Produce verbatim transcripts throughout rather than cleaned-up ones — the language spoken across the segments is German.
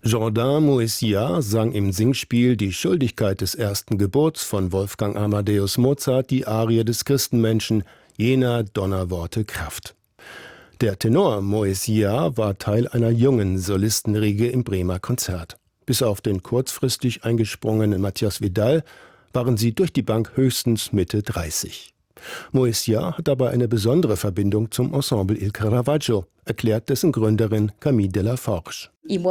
Jourdain Moesia sang im Singspiel Die Schuldigkeit des ersten Gebots von Wolfgang Amadeus Mozart die Arie des Christenmenschen Jener Donnerworte Kraft. Der Tenor Moesia war Teil einer jungen Solistenriege im Bremer Konzert. Bis auf den kurzfristig eingesprungenen Matthias Vidal waren sie durch die Bank höchstens Mitte dreißig. Moesia hat aber eine besondere Verbindung zum Ensemble Il Caravaggio, erklärt dessen Gründerin Camille Delaforge.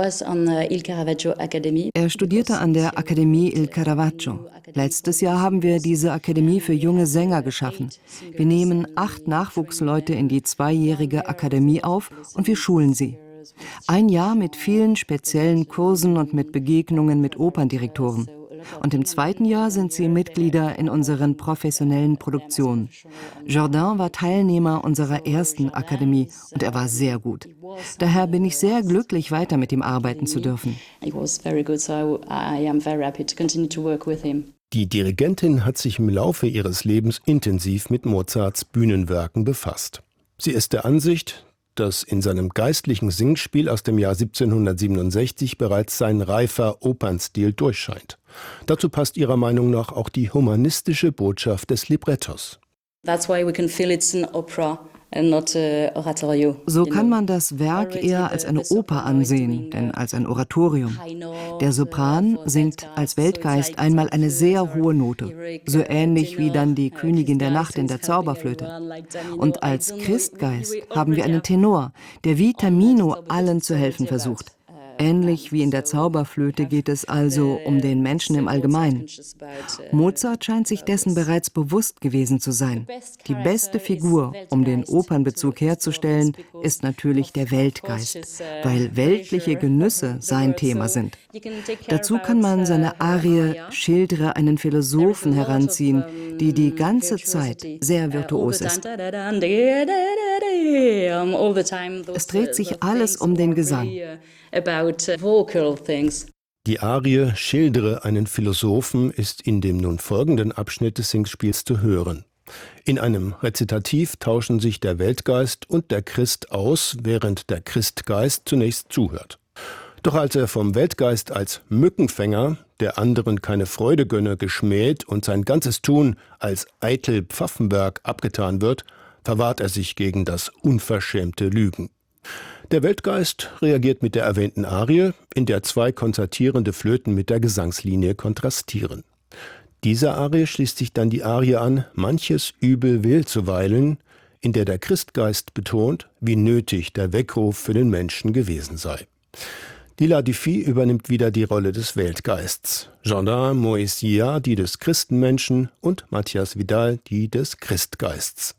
Er studierte an der Akademie Il Caravaggio. Letztes Jahr haben wir diese Akademie für junge Sänger geschaffen. Wir nehmen acht Nachwuchsleute in die zweijährige Akademie auf und wir schulen sie. Ein Jahr mit vielen speziellen Kursen und mit Begegnungen mit Operndirektoren. Und im zweiten Jahr sind sie Mitglieder in unseren professionellen Produktionen. Jourdain war Teilnehmer unserer ersten Akademie und er war sehr gut. Daher bin ich sehr glücklich, weiter mit ihm arbeiten zu dürfen. Die Dirigentin hat sich im Laufe ihres Lebens intensiv mit Mozarts Bühnenwerken befasst. Sie ist der Ansicht, dass in seinem geistlichen Singspiel aus dem Jahr siebzehnhundertsiebenundsechzig bereits sein reifer Opernstil durchscheint. Dazu passt ihrer Meinung nach auch die humanistische Botschaft des Librettos. So kann man das Werk eher als eine Oper ansehen, denn als ein Oratorium. Der Sopran singt als Weltgeist einmal eine sehr hohe Note, so ähnlich wie dann die Königin der Nacht in der Zauberflöte. Und als Christgeist haben wir einen Tenor, der wie Tamino allen zu helfen versucht. Ähnlich wie in der Zauberflöte geht es also um den Menschen im Allgemeinen. Mozart scheint sich dessen bereits bewusst gewesen zu sein. Die beste Figur, um den Opernbezug herzustellen, ist natürlich der Weltgeist, weil weltliche Genüsse sein Thema sind. Dazu kann man seine Arie Schildere einen Philosophen heranziehen, die die ganze Zeit sehr virtuos ist. Es dreht sich alles um den Gesang. Die Arie Schildere einen Philosophen ist in dem nun folgenden Abschnitt des Singspiels zu hören. In einem Rezitativ tauschen sich der Weltgeist und der Christ aus, während der Christgeist zunächst zuhört. Doch als er vom Weltgeist als Mückenfänger, der anderen keine Freude gönne, geschmäht und sein ganzes Tun als eitel Pfaffenwerk abgetan wird, verwahrt er sich gegen das unverschämte Lügen. Der Weltgeist reagiert mit der erwähnten Arie, in der zwei konzertierende Flöten mit der Gesangslinie kontrastieren. Dieser Arie schließt sich dann die Arie an Manches Übel will zuweilen, in der der Christgeist betont, wie nötig der Weckruf für den Menschen gewesen sei. Lila Dufy übernimmt wieder die Rolle des Weltgeists, Jourdain Moesia die des Christenmenschen und Matthias Vidal die des Christgeists.